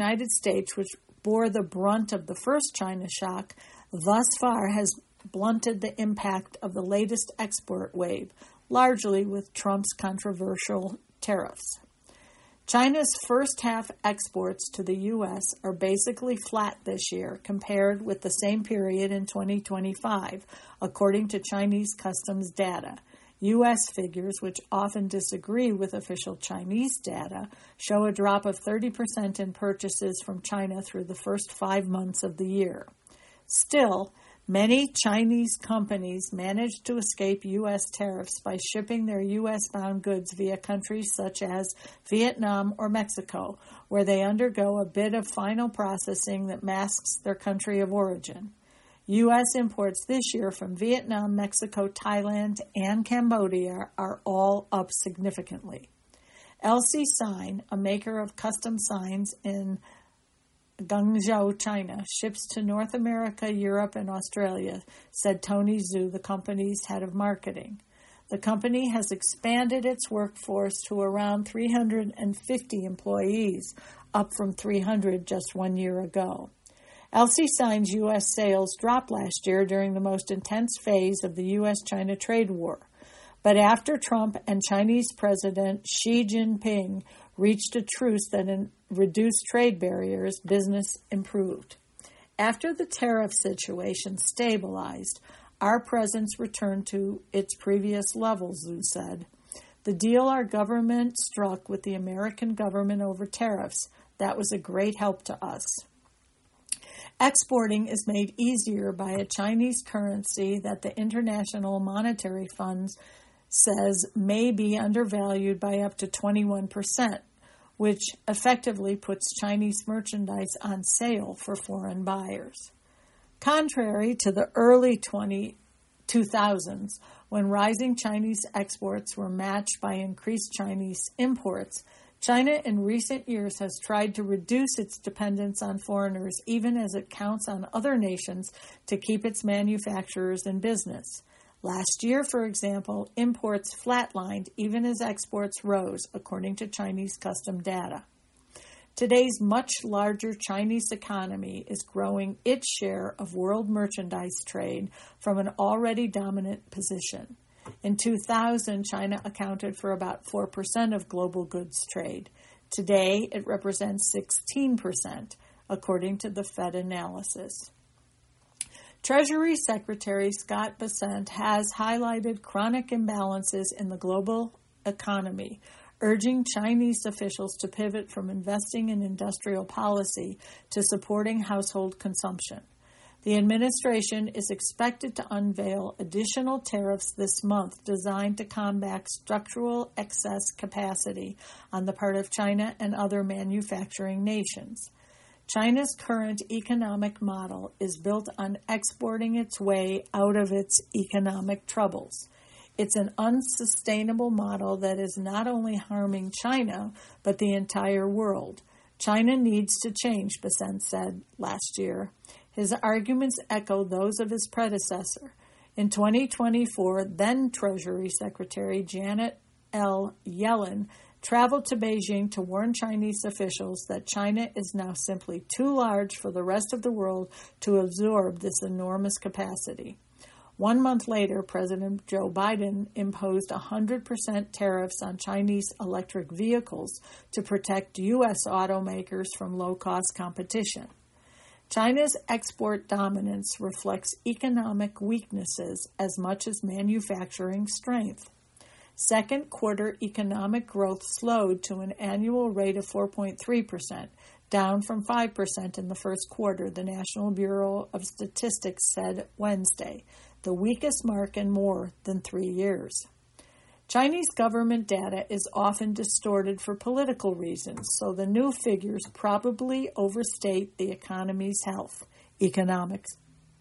United States, which bore the brunt of the first China shock, thus far has blunted the impact of the latest export wave, largely with Trump's controversial tariffs. China's first half exports to the U.S. are basically flat this year compared with the same period in 2025, according to Chinese customs data. U.S. figures, which often disagree with official Chinese data, show a drop of 30% in purchases from China through the first 5 months of the year. Still, many Chinese companies managed to escape U.S. tariffs by shipping their U.S.-bound goods via countries such as Vietnam or Mexico, where they undergo a bit of final processing that masks their country of origin. U.S. imports this year from Vietnam, Mexico, Thailand, and Cambodia are all up significantly. LC Sign, a maker of custom signs in Guangzhou, China, ships to North America, Europe, and Australia, said Tony Zhu, the company's head of marketing. The company has expanded its workforce to around 350 employees, up from 300 just 1 year ago. LC Sign's U.S. sales dropped last year during the most intense phase of the U.S.-China trade war. But after Trump and Chinese President Xi Jinping reached a truce that reduced trade barriers, business improved. After the tariff situation stabilized, our presence returned to its previous levels, Zhu said. The deal our government struck with the American government over tariffs, that was a great help to us. Exporting is made easier by a Chinese currency that the International Monetary Fund says may be undervalued by up to 21%, which effectively puts Chinese merchandise on sale for foreign buyers. Contrary to the early 2000s, when rising Chinese exports were matched by increased Chinese imports, China in recent years has tried to reduce its dependence on foreigners, even as it counts on other nations to keep its manufacturers in business. Last year, for example, imports flatlined even as exports rose, according to Chinese custom data. Today's much larger Chinese economy is growing its share of world merchandise trade from an already dominant position. In 2000, China accounted for about 4% of global goods trade. Today, it represents 16%, according to the Fed analysis. Treasury Secretary Scott Bessent has highlighted chronic imbalances in the global economy, urging Chinese officials to pivot from investing in industrial policy to supporting household consumption. The administration is expected to unveil additional tariffs this month designed to combat structural excess capacity on the part of China and other manufacturing nations. China's current economic model is built on exporting its way out of its economic troubles. It's an unsustainable model that is not only harming China, but the entire world. China needs to change, Bessent said last year. His arguments echo those of his predecessor. In 2024, then Treasury Secretary Janet L. Yellen traveled to Beijing to warn Chinese officials that China is now simply too large for the rest of the world to absorb this enormous capacity. 1 month later, President Joe Biden imposed 100% tariffs on Chinese electric vehicles to protect U.S. automakers from low-cost competition. China's export dominance reflects economic weaknesses as much as manufacturing strength. Second quarter economic growth slowed to an annual rate of 4.3%, down from 5% in the first quarter, the National Bureau of Statistics said Wednesday, the weakest mark in more than 3 years. Chinese government data is often distorted for political reasons, so the new figures probably overstate the economy's health, economists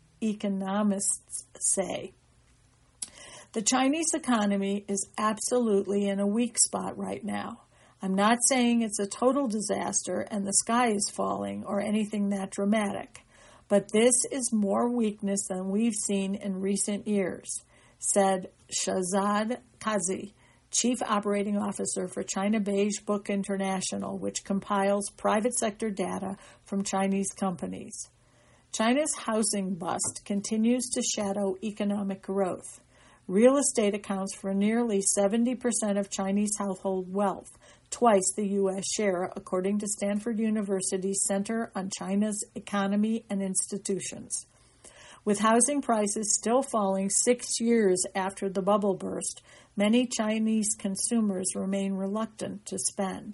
say. The Chinese economy is absolutely in a weak spot right now. I'm not saying it's a total disaster and the sky is falling or anything that dramatic, but this is more weakness than we've seen in recent years, said Shahzad Qazi, Chief Operating Officer for China Beige Book International, which compiles private sector data from Chinese companies. China's housing bust continues to shadow economic growth. Real estate accounts for nearly 70% of Chinese household wealth, twice the U.S. share, according to Stanford University's Center on China's Economy and Institutions. With housing prices still falling 6 years after the bubble burst, many Chinese consumers remain reluctant to spend.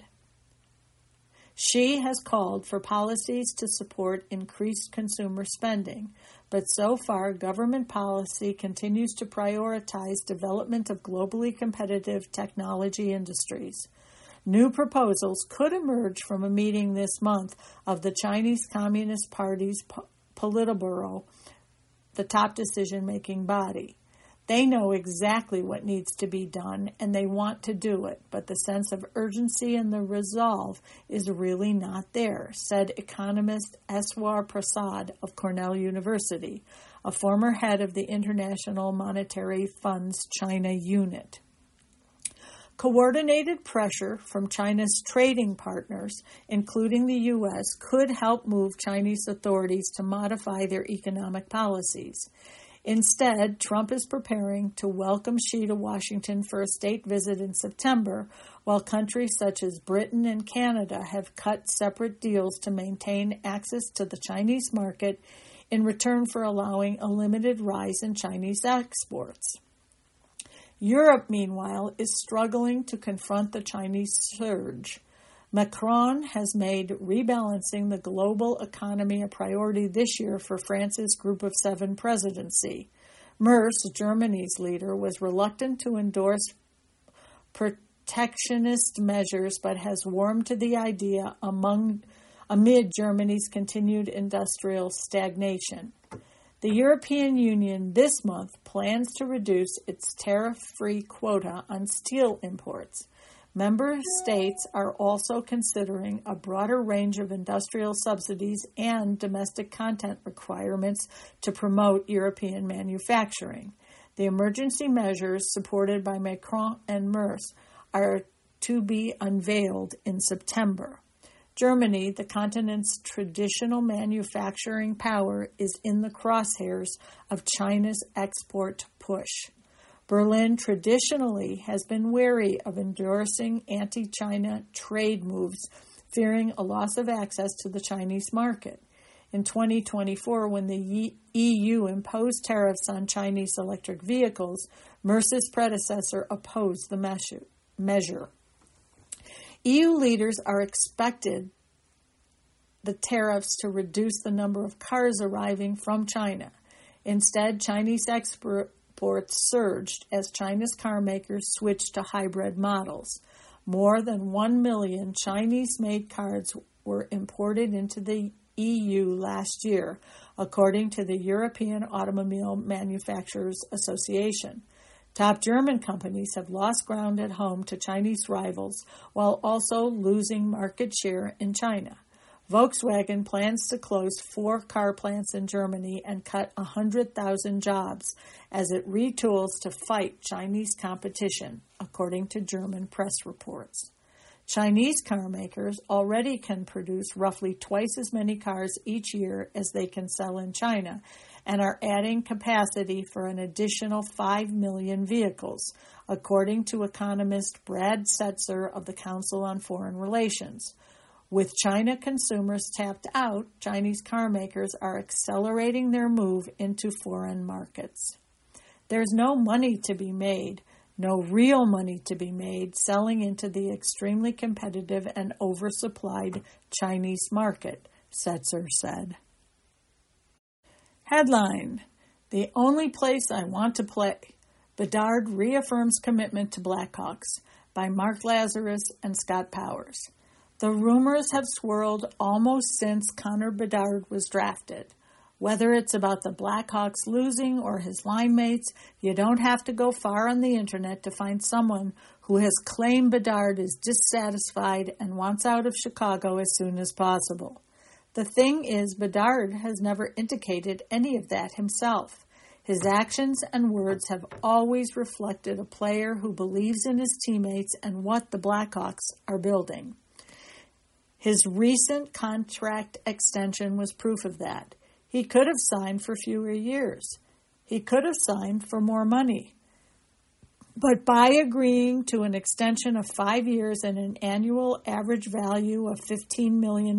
Xi has called for policies to support increased consumer spending, but so far government policy continues to prioritize development of globally competitive technology industries. New proposals could emerge from a meeting this month of the Chinese Communist Party's Politburo, the top decision-making body. They know exactly what needs to be done, and they want to do it, but the sense of urgency and the resolve is really not there, said economist Eswar Prasad of Cornell University, a former head of the International Monetary Fund's China unit. Coordinated pressure from China's trading partners, including the U.S., could help move Chinese authorities to modify their economic policies. Instead, Trump is preparing to welcome Xi to Washington for a state visit in September, while countries such as Britain and Canada have cut separate deals to maintain access to the Chinese market in return for allowing a limited rise in Chinese exports. Europe, meanwhile, is struggling to confront the Chinese surge. Macron has made rebalancing the global economy a priority this year for France's Group of Seven presidency. Merz, Germany's leader, was reluctant to endorse protectionist measures but has warmed to the idea amid Germany's continued industrial stagnation. The European Union this month plans to reduce its tariff-free quota on steel imports. Member states are also considering a broader range of industrial subsidies and domestic content requirements to promote European manufacturing. The emergency measures supported by Macron and Merz are to be unveiled in September. Germany, the continent's traditional manufacturing power, is in the crosshairs of China's export push. Berlin traditionally has been wary of endorsing anti-China trade moves, fearing a loss of access to the Chinese market. In 2024, when the EU imposed tariffs on Chinese electric vehicles, Merz's predecessor opposed the measure. EU leaders are expected the tariffs to reduce the number of cars arriving from China. Instead, Chinese exports surged as China's car makers switched to hybrid models. More than 1 million Chinese-made cars were imported into the EU last year, according to the European Automobile Manufacturers Association. Top German companies have lost ground at home to Chinese rivals while also losing market share in China. Volkswagen plans to close 4 car plants in Germany and cut 100,000 jobs as it retools to fight Chinese competition, according to German press reports. Chinese car makers already can produce roughly twice as many cars each year as they can sell in China and are adding capacity for an additional 5 million vehicles, according to economist Brad Setzer of the Council on Foreign Relations. With China consumers tapped out, Chinese car makers are accelerating their move into foreign markets. There's no money to be made, no real money to be made, selling into the extremely competitive and oversupplied Chinese market, Setzer said. Headline: The Only Place I Want to Play. Bedard reaffirms commitment to Blackhawks, by Mark Lazarus and Scott Powers. The rumors have swirled almost since Connor Bedard was drafted. Whether it's about the Blackhawks losing or his line mates, you don't have to go far on the internet to find someone who has claimed Bedard is dissatisfied and wants out of Chicago as soon as possible. The thing is, Bedard has never indicated any of that himself. His actions and words have always reflected a player who believes in his teammates and what the Blackhawks are building. His recent contract extension was proof of that. He could have signed for fewer years. He could have signed for more money. But by agreeing to an extension of 5 years and an annual average value of $15 million,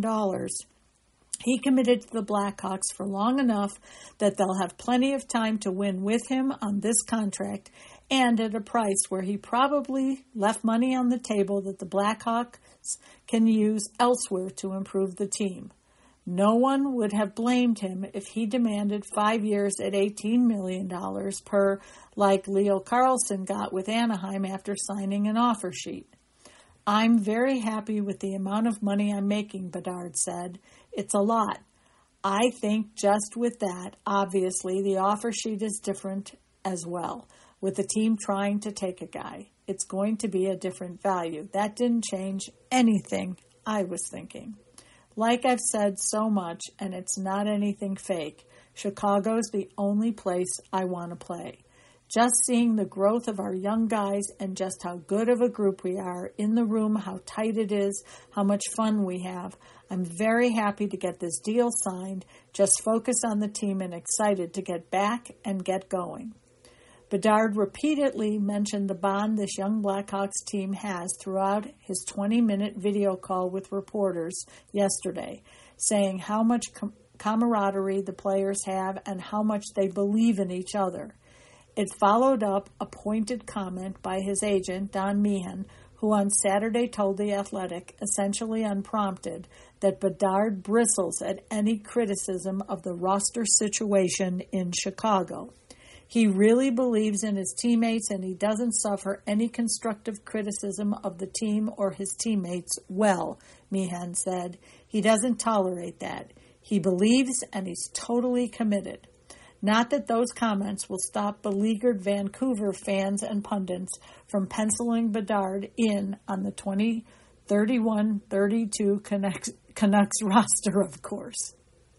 he committed to the Blackhawks for long enough that they'll have plenty of time to win with him on this contract and at a price where he probably left money on the table that the Blackhawks can use elsewhere to improve the team. No one would have blamed him if he demanded 5 years at $18 million per, like Leo Carlsson got with Anaheim after signing an offer sheet. I'm very happy with the amount of money I'm making, Bedard said. It's a lot. I think just with that, obviously, the offer sheet is different as well, with the team trying to take a guy. It's going to be a different value. That didn't change anything I was thinking. Like I've said so much, and it's not anything fake, Chicago's the only place I want to play. Just seeing the growth of our young guys and just how good of a group we are in the room, how tight it is, how much fun we have. I'm very happy to get this deal signed, just focused on the team and excited to get back and get going. Bedard repeatedly mentioned the bond this young Blackhawks team has throughout his 20-minute video call with reporters yesterday, saying how much camaraderie the players have and how much they believe in each other. It followed up a pointed comment by his agent, Don Meehan, who on Saturday told The Athletic, essentially unprompted, that Bedard bristles at any criticism of the roster situation in Chicago. He really believes in his teammates and he doesn't suffer any constructive criticism of the team or his teammates well, Meehan said. He doesn't tolerate that. He believes and he's totally committed. Not that those comments will stop beleaguered Vancouver fans and pundits from penciling Bedard in on the 2031-32 Canucks roster, of course.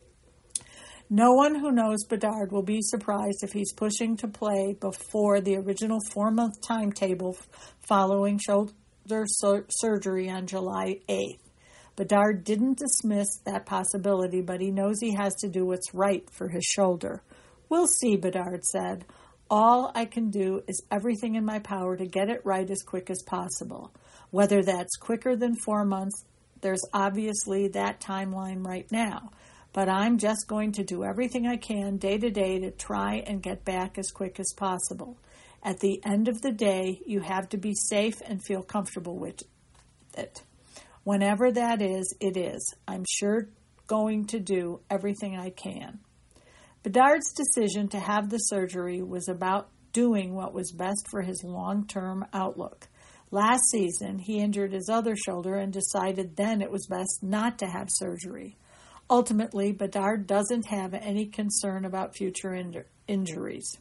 No one who knows Bedard will be surprised if he's pushing to play before the original 4-month timetable following shoulder surgery on July 8th. Bedard didn't dismiss that possibility, but he knows he has to do what's right for his shoulder. We'll see, Bedard said. All I can do is everything in my power to get it right as quick as possible. Whether that's quicker than 4 months, there's obviously that timeline right now. But I'm just going to do everything I can day to day to try and get back as quick as possible. At the end of the day, you have to be safe and feel comfortable with it. Whenever that is, it is. I'm sure going to do everything I can. Bedard's decision to have the surgery was about doing what was best for his long-term outlook. Last season, he injured his other shoulder and decided then it was best not to have surgery. Ultimately, Bedard doesn't have any concern about future injuries.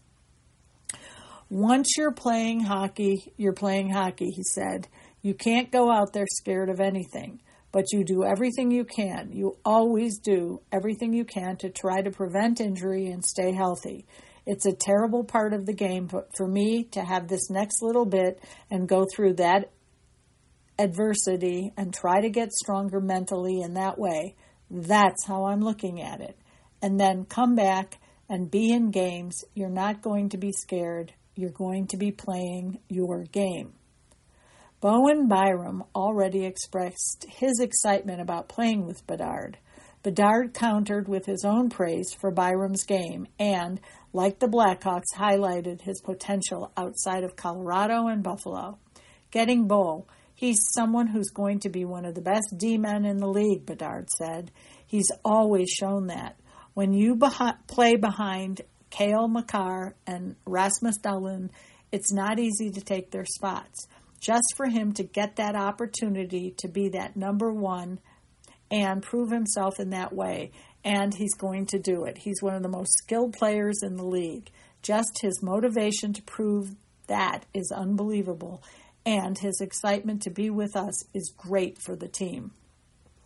Once you're playing hockey, he said. You can't go out there scared of anything, but you do everything you can. You always do everything you can to try to prevent injury and stay healthy. It's a terrible part of the game, but for me to have this next little bit and go through that adversity and try to get stronger mentally in that way, that's how I'm looking at it. And then come back and be in games. You're not going to be scared. You're going to be playing your game. Bowen Byram already expressed his excitement about playing with Bedard. Bedard countered with his own praise for Byram's game and, like the Blackhawks, highlighted his potential outside of Colorado and Buffalo. Getting Bo, he's someone who's going to be one of the best D-men in the league, Bedard said. He's always shown that. When you play behind Cale Makar and Rasmus Dahlin, it's not easy to take their spots. Just for him to get that opportunity to be that number one and prove himself in that way, and he's going to do it. He's one of the most skilled players in the league. Just his motivation to prove that is unbelievable, and his excitement to be with us is great for the team.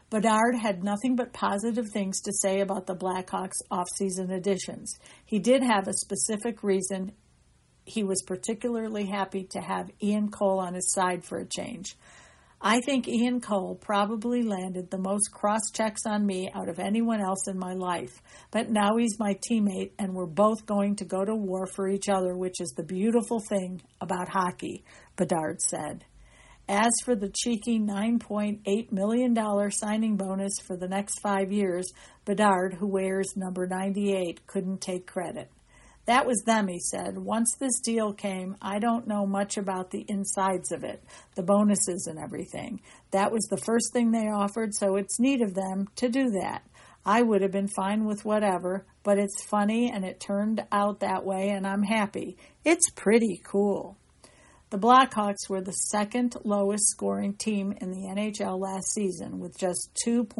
Bedard had nothing but positive things to say about the Blackhawks' off-season additions. He did have a specific reason he was particularly happy to have Ian Cole on his side for a change. I think Ian Cole probably landed the most cross-checks on me out of anyone else in my life, but now he's my teammate and we're both going to go to war for each other, which is the beautiful thing about hockey, Bedard said. As for the cheeky $9.8 million signing bonus for the next 5 years, Bedard, who wears number 98, couldn't take credit. That was them, he said. Once this deal came, I don't know much about the insides of it, the bonuses and everything. That was the first thing they offered, so it's neat of them to do that. I would have been fine with whatever, but it's funny and it turned out that way and I'm happy. It's pretty cool. The Blackhawks were the second lowest scoring team in the NHL last season with just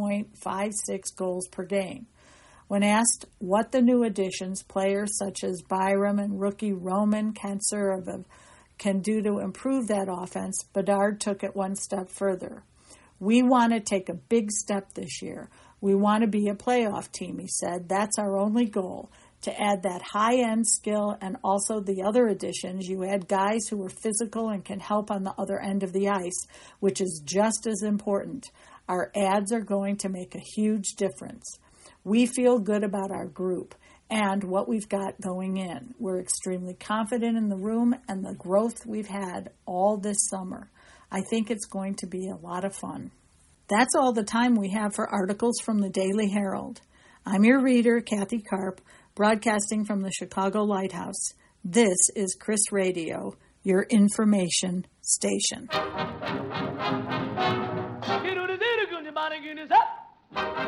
2.56 goals per game. When asked what the new additions, players such as Byram and rookie Roman Kanserov, can do to improve that offense, Bedard took it one step further. We want to take a big step this year. We want to be a playoff team, he said. That's our only goal. To add that high-end skill and also the other additions, you add guys who are physical and can help on the other end of the ice, which is just as important. Our adds are going to make a huge difference. We feel good about our group and what we've got going in. We're extremely confident in the room and the growth we've had all this summer. I think it's going to be a lot of fun. That's all the time we have for articles from the Daily Herald. I'm your reader, Kathy Karp, broadcasting from the Chicago Lighthouse. This is Chris Radio, your information station.